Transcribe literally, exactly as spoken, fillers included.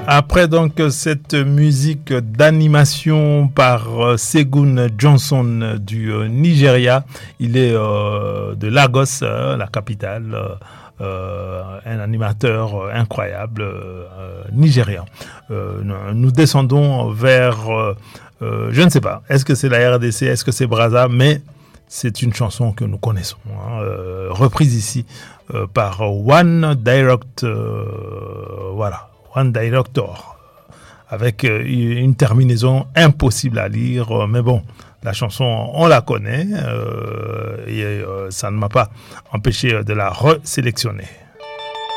Après donc cette musique d'animation par euh, Segun Johnson du euh, Nigeria, il est euh, de Lagos, euh, la capitale, euh, un animateur incroyable euh, nigérian. Euh, nous descendons vers, euh, euh, je ne sais pas, est-ce que c'est la R D C, est-ce que c'est Brazza, mais c'est une chanson que nous connaissons, hein, euh, reprise ici euh, par One Direct, euh, voilà. One Director, avec une terminaison impossible à lire, mais bon, la chanson, on la connaît, euh, et euh, ça ne m'a pas empêché de la resélectionner.